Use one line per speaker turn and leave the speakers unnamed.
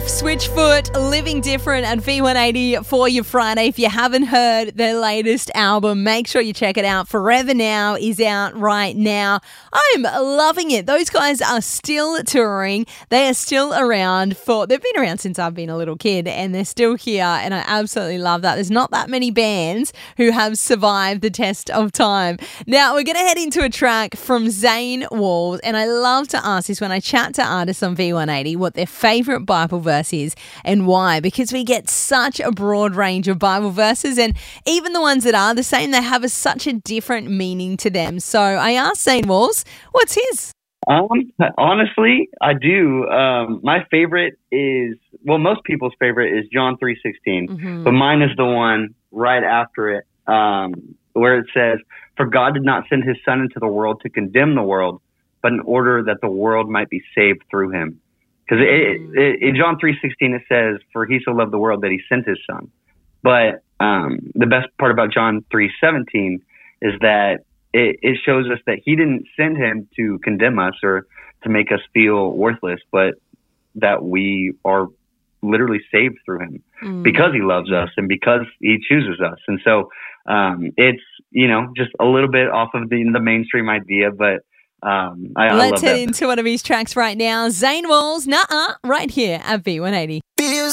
F, Switchfoot, Living Different at V180 for your Friday. If you haven't heard their latest album, make sure you check it out. Forever Now is out right now. I'm loving it. Those guys are still touring. They are still around they've been around since I've been a little kid, and they're still here, and I absolutely love that. There's not that many bands who have survived the test of time. Now, we're going to head into a track from Zane Walls, and I love to ask this when I chat to artists on V180 what their favourite Bible verse is and why, because we get such a broad range of Bible verses, and even the ones that are the same, they have such a different meaning to them. So I asked Zane Walls, what's his?
Honestly, I do. My favorite is, most people's favorite is John 3:16, but mine is the one right after it, where it says, "For God did not send his son into the world to condemn the world, but in order that the world might be saved through him." Because in John 3:16 it says, "For he so loved the world that he sent his son." But the best part about John 3:17 is that it shows us that he didn't send him to condemn us or to make us feel worthless, but that we are literally saved through him because he loves us and because he chooses us. And so it's, just a little bit off of the mainstream idea, but I love that.
Let's head into one of his tracks right now. Zane Walls, right here at V180.